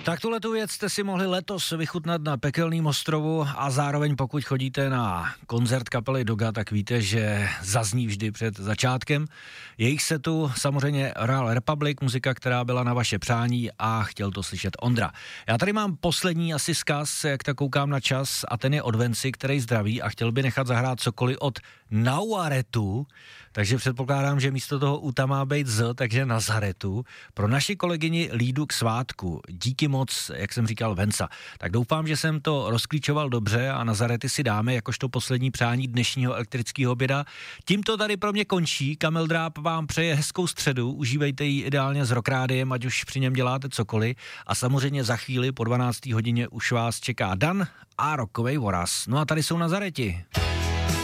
Tak tuhletu věc jste si mohli letos vychutnat na Pekelném ostrovu a zároveň pokud chodíte na koncert kapely Doga, tak víte, že zazní vždy před začátkem jejich setu samozřejmě Royal Republic, muzika, která byla na vaše přání a chtěl to slyšet Ondra. Já tady mám poslední asi vzkaz, jak tak koukám na čas, a ten je od Venci, který zdraví a chtěl by nechat zahrát cokoliv od Nauaretu, takže předpokládám, že místo toho Uta má být Z, takže Nazaretu. Pro naši kolegyni Lídu k svátku. Díky moc, jak jsem říkal, Venca. Tak doufám, že jsem to rozklíčoval dobře a Nazarety si dáme jakožto poslední přání dnešního elektrického oběda. Tímto tady pro mě končí. Kamil Dráb vám přeje hezkou středu, užívejte ji ideálně s Rockrádiem, ať už při něm děláte cokoliv. A samozřejmě za chvíli po 12. hodině už vás čeká Dan a rockovej voraz. No a tady jsou Nazareti.